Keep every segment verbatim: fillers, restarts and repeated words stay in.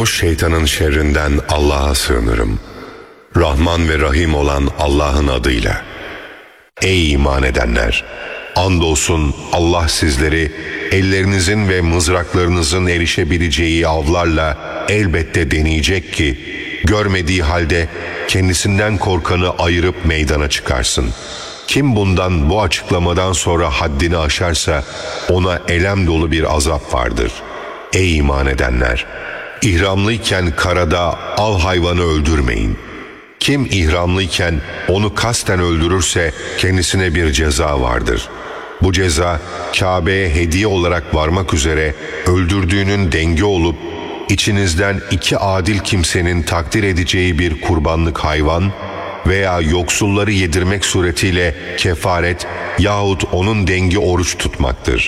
Bozulmuş şeytanın şerrinden Allah'a sığınırım. Rahman ve Rahim olan Allah'ın adıyla. Ey iman edenler! Andolsun Allah sizleri ellerinizin ve mızraklarınızın erişebileceği avlarla elbette deneyecek ki, görmediği halde kendisinden korkanı ayırıp meydana çıkarsın. Kim bundan, bu açıklamadan sonra haddini aşarsa ona elem dolu bir azap vardır. Ey iman edenler! İhramlıyken karada av hayvanı öldürmeyin. Kim ihramlıyken onu kasten öldürürse kendisine bir ceza vardır. Bu ceza Kabe'ye hediye olarak varmak üzere öldürdüğünün dengi olup içinizden iki adil kimsenin takdir edeceği bir kurbanlık hayvan veya yoksulları yedirmek suretiyle kefaret yahut onun dengi oruç tutmaktır.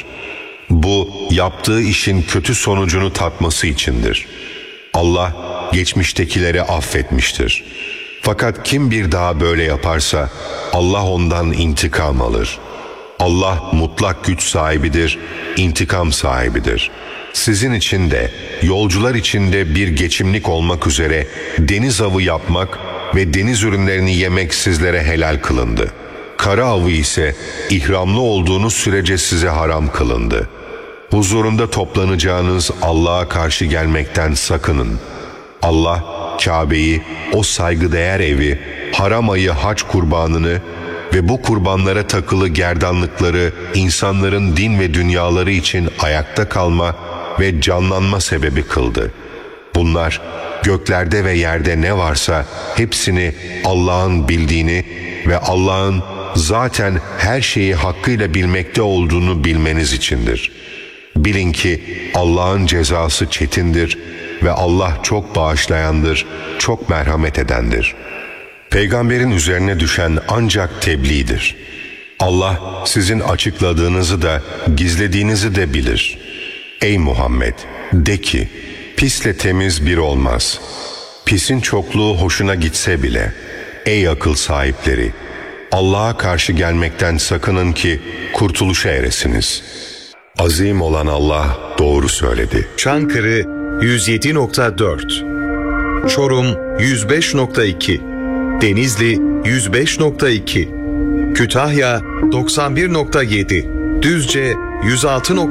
Bu yaptığı işin kötü sonucunu tatması içindir. Allah geçmiştekileri affetmiştir. Fakat kim bir daha böyle yaparsa Allah ondan intikam alır. Allah mutlak güç sahibidir, intikam sahibidir. Sizin için de, yolcular için de bir geçimlik olmak üzere deniz avı yapmak ve deniz ürünlerini yemek sizlere helal kılındı. Kara avı ise ihramlı olduğunuz sürece size haram kılındı. Huzurunda toplanacağınız Allah'a karşı gelmekten sakının. Allah, Kabe'yi, o saygıdeğer evi, haram ayı hac kurbanını ve bu kurbanlara takılı gerdanlıkları insanların din ve dünyaları için ayakta kalma ve canlanma sebebi kıldı. Bunlar göklerde ve yerde ne varsa hepsini Allah'ın bildiğini ve Allah'ın zaten her şeyi hakkıyla bilmekte olduğunu bilmeniz içindir. Bilin ki Allah'ın cezası çetindir ve Allah çok bağışlayandır, çok merhamet edendir. Peygamberin üzerine düşen ancak tebliğdir. Allah sizin açıkladığınızı da gizlediğinizi de bilir. Ey Muhammed! De ki, pisle temiz bir olmaz. Pisin çokluğu hoşuna gitse bile. Ey akıl sahipleri! Allah'a karşı gelmekten sakının ki kurtuluşa eresiniz. Azim olan Allah doğru söyledi. Çankırı yüz yedi nokta dört, Çorum yüz beş nokta iki, Denizli yüz beş nokta iki, Kütahya doksan bir nokta yedi, Düzce yüz altı nokta